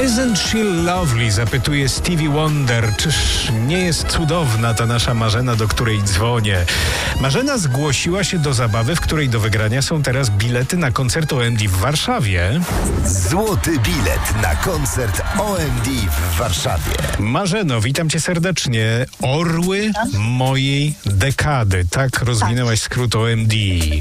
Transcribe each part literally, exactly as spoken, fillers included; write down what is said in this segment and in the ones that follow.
Isn't she lovely? Zapytuje Stevie Wonder. Czyż nie jest cudowna ta nasza Marzena, do której dzwonię? Marzena zgłosiła się do zabawy, w której do wygrania są teraz bilety na koncert O M D w Warszawie. Złoty bilet na koncert O M D w Warszawie. Marzeno, witam cię serdecznie. Orły mojej dekady. Tak rozwinęłaś skrót O M D.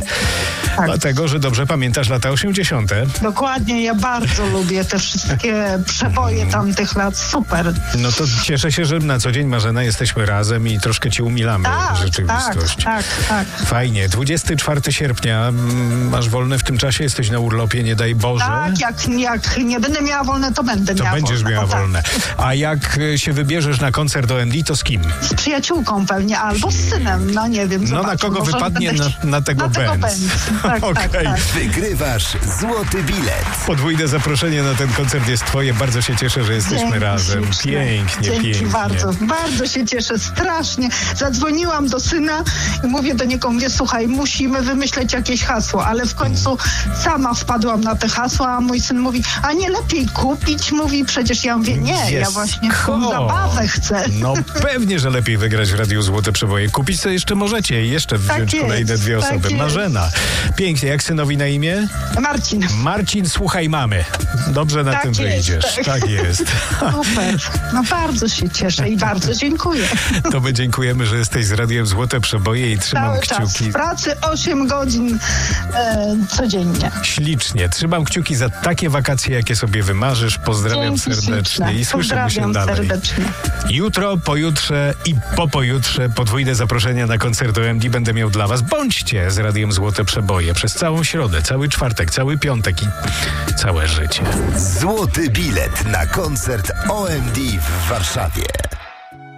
Tak. Dlatego, że dobrze pamiętasz lata osiemdziesiąte. Dokładnie, ja bardzo lubię te wszystkie przeboje tamtych lat, super. No to cieszę się, że na co dzień, Marzena, jesteśmy razem i troszkę ci umilamy Tak, rzeczywistość. tak, tak, tak. Fajnie. dwudziestego czwartego sierpnia mm, masz wolne w tym czasie, jesteś na urlopie, nie daj Boże. Tak, jak, jak nie będę miała wolne, to będę To miała będziesz wolne. miała O, tak. wolne. A jak y, się wybierzesz na koncert O M D, to z kim? Z przyjaciółką pewnie, albo z synem, no nie wiem. No zobaczę, na kogo może wypadnie będę- na, na tego na tego Benz. Benz. Tak, tak, Okej. tak. Wygrywasz złoty bilet. Podwójne zaproszenie na ten koncert jest twoje. Bardzo się cieszę, że jesteśmy Dzięki razem. śliczne. Pięknie, Dzięki pięknie. bardzo, bardzo się cieszę, strasznie. Zadzwoniłam do syna i mówię do niego, mówię, słuchaj, musimy wymyśleć jakieś hasło, ale w końcu sama wpadłam na te hasła, a mój syn mówi, a nie lepiej kupić? Mówi, przecież ja mówię, nie, ja właśnie tą Jesko. zabawę chcę. No pewnie, że lepiej wygrać w Radiu Złote Przeboje. Kupić to jeszcze możecie i jeszcze wziąć Tak jest, kolejne dwie tak osoby. jest. Marzena. Pięknie. Jak synowi na imię? Marcin. Marcin, słuchaj mamy. Dobrze na Tak tym jest, wyjdziesz. tak. Tak jest. Super. No bardzo się cieszę i bardzo dziękuję. To my dziękujemy, że jesteś z Radiem Złote Przeboje i trzymam Cały czas kciuki. w pracy osiem godzin e, codziennie. Ślicznie. Trzymam kciuki za takie wakacje, jakie sobie wymarzysz. Pozdrawiam Dzięki serdecznie śliczne. i słyszymy się Pozdrawiam dalej. serdecznie. Jutro, pojutrze i po pojutrze podwójne zaproszenia na koncert O M D będę miał dla was. Bądźcie z Radiem Złote Przeboje przez całą środę, cały czwartek, cały piątek i całe życie. Złoty bilet na koncert O M D w Warszawie.